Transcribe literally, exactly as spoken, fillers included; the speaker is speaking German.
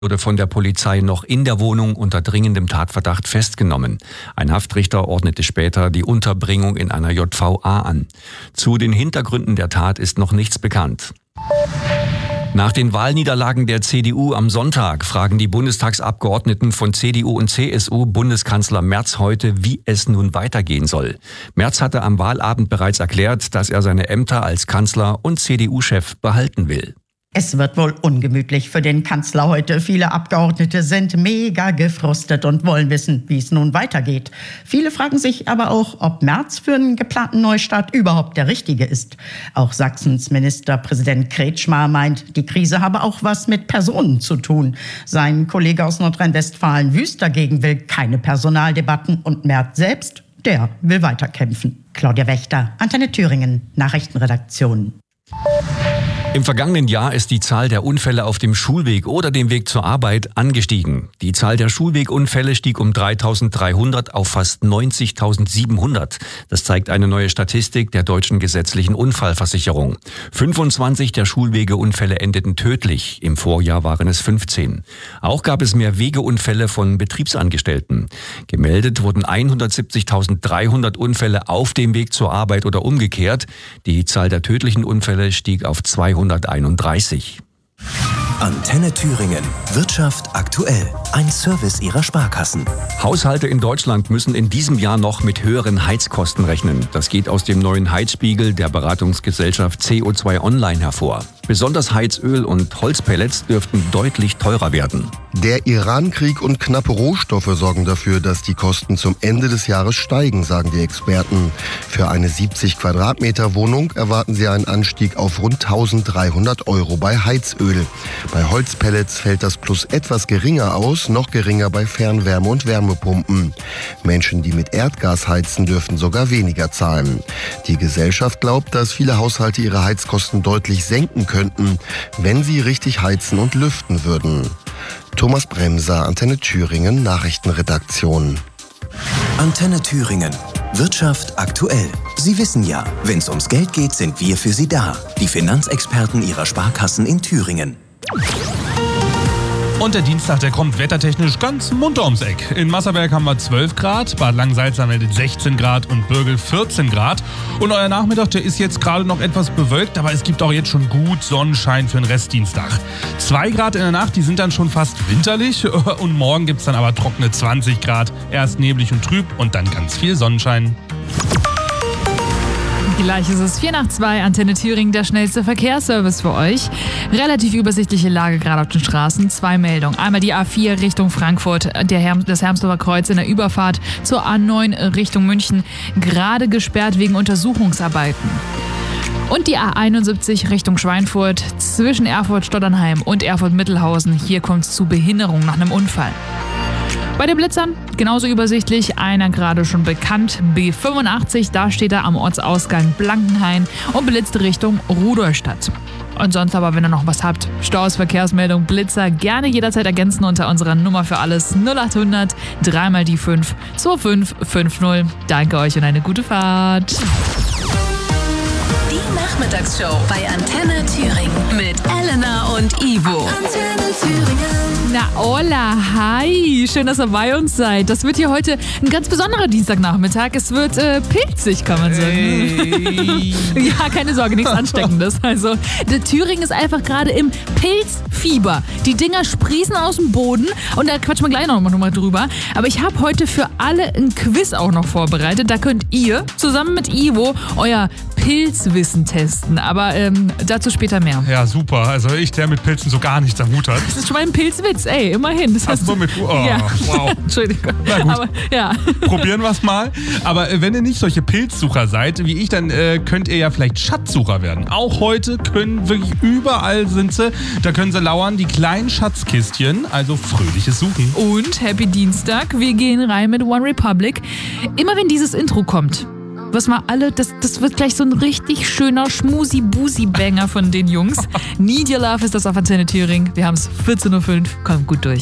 wurde von der Polizei noch in der Wohnung unter dringendem Tatverdacht festgenommen. Ein Haftrichter ordnete später die Unterbringung in einer J V A an. Zu den Hintergründen der Tat ist noch nichts bekannt. Nach den Wahlniederlagen der C D U am Sonntag fragen die Bundestagsabgeordneten von C D U und C S U Bundeskanzler Merz heute, wie es nun weitergehen soll. Merz hatte am Wahlabend bereits erklärt, dass er seine Ämter als Kanzler und C D U-Chef behalten will. Es wird wohl ungemütlich für den Kanzler heute. Viele Abgeordnete sind mega gefrustet und wollen wissen, wie es nun weitergeht. Viele fragen sich aber auch, ob Merz für einen geplanten Neustart überhaupt der Richtige ist. Auch Sachsens Ministerpräsident Kretschmer meint, die Krise habe auch was mit Personen zu tun. Sein Kollege aus Nordrhein-Westfalen Wüst dagegen will keine Personaldebatten und Merz selbst, der will weiterkämpfen. Claudia Wächter, Antenne Thüringen, Nachrichtenredaktion. Im vergangenen Jahr ist die Zahl der Unfälle auf dem Schulweg oder dem Weg zur Arbeit angestiegen. Die Zahl der Schulwegunfälle stieg um dreitausenddreihundert auf fast neunzigtausendsiebenhundert. Das zeigt eine neue Statistik der Deutschen Gesetzlichen Unfallversicherung. fünfundzwanzig der Schulwegeunfälle endeten tödlich. Im Vorjahr waren es fünfzehn. Auch gab es mehr Wegeunfälle von Betriebsangestellten. Gemeldet wurden hundertsiebzigtausenddreihundert Unfälle auf dem Weg zur Arbeit oder umgekehrt. Die Zahl der tödlichen Unfälle stieg auf zweihunderteinunddreißig. Antenne Thüringen. Wirtschaft aktuell. Ein Service Ihrer Sparkassen. Haushalte in Deutschland müssen in diesem Jahr noch mit höheren Heizkosten rechnen. Das geht aus dem neuen Heizspiegel der Beratungsgesellschaft C O zwei Online hervor. Besonders Heizöl und Holzpellets dürften deutlich teurer werden. Der Iran-Krieg und knappe Rohstoffe sorgen dafür, dass die Kosten zum Ende des Jahres steigen, sagen die Experten. Für eine siebzig Quadratmeter Wohnung erwarten sie einen Anstieg auf rund eintausenddreihundert Euro bei Heizöl. Bei Holzpellets fällt das Plus etwas geringer aus, noch geringer bei Fernwärme- und Wärmepumpen. Menschen, die mit Erdgas heizen, dürften sogar weniger zahlen. Die Gesellschaft glaubt, dass viele Haushalte ihre Heizkosten deutlich senken könnten, wenn sie richtig heizen und lüften würden. Thomas Bremser, Antenne Thüringen, Nachrichtenredaktion. Antenne Thüringen. Wirtschaft aktuell. Sie wissen ja, wenn es ums Geld geht, sind wir für Sie da. Die Finanzexperten Ihrer Sparkassen in Thüringen. Und der Dienstag, der kommt wettertechnisch ganz munter ums Eck. In Masserberg haben wir zwölf Grad, Bad Langensalza meldet sechzehn Grad und Bürgel vierzehn Grad. Und euer Nachmittag, der ist jetzt gerade noch etwas bewölkt, aber es gibt auch jetzt schon gut Sonnenschein für den Restdienstag. zwei Grad in der Nacht, die sind dann schon fast winterlich. Und morgen gibt es dann aber trockene zwanzig Grad. Erst neblig und trüb und dann ganz viel Sonnenschein. Gleich ist es vier nach zwei, Antenne Thüringen, der schnellste Verkehrsservice für euch. Relativ übersichtliche Lage gerade auf den Straßen. Zwei Meldungen. Einmal die A vier Richtung Frankfurt, der Herm- das Hermsdorfer Kreuz in der Überfahrt zur A neun Richtung München. Gerade gesperrt wegen Untersuchungsarbeiten. Und die A einundsiebzig Richtung Schweinfurt zwischen Erfurt-Stotternheim und Erfurt-Mittelhausen. Hier kommt es zu Behinderung nach einem Unfall. Bei den Blitzern genauso übersichtlich, einer gerade schon bekannt, B fünfundachtzig, da steht er am Ortsausgang Blankenhain und blitzt Richtung Rudolstadt. Und sonst aber, wenn ihr noch was habt, Staus, Verkehrsmeldung, Blitzer, gerne jederzeit ergänzen unter unserer Nummer für alles null achthundert, drei mal die fünf, zwei fünf fünf null. Danke euch und eine gute Fahrt. Die Nachmittagsshow bei Antenne Thüringen mit Elena und Ivo. Antenne Thüringen. Na hola, hi, schön, dass ihr bei uns seid. Das wird hier heute ein ganz besonderer Dienstagnachmittag. Es wird äh, pilzig, kann man sagen. Hey. Ja, keine Sorge, nichts Ansteckendes. Also, der Thüringen ist einfach gerade im Pilzfieber. Die Dinger sprießen aus dem Boden und da quatschen wir gleich noch mal drüber. Aber ich habe heute für alle ein Quiz auch noch vorbereitet. Da könnt ihr zusammen mit Ivo euer Pilzwissen testen. Aber ähm, dazu später mehr. Ja, super. Also ich, der mit Pilzen so gar nichts am Hut hat. Das ist schon mal ein Pilzwitz, ey, immerhin. Das Ach so, mit, oh, ja. Wow. Entschuldigung. Na gut. Aber, ja. Probieren wir es mal. Aber äh, wenn ihr nicht solche Pilzsucher seid wie ich, dann äh, könnt ihr ja vielleicht Schatzsucher werden. Auch heute können wirklich überall sind sie. Da können sie lauern, die kleinen Schatzkistchen. Also fröhliches Suchen. Und Happy Dienstag. Wir gehen rein mit One Republic. Immer wenn dieses Intro kommt, was mal alle, das, das wird gleich so ein richtig schöner Schmusi-Busi-Banger von den Jungs. Need Your Love ist das auf Antenne Thüringen. Wir haben es vierzehn Uhr fünf. Kommt gut durch.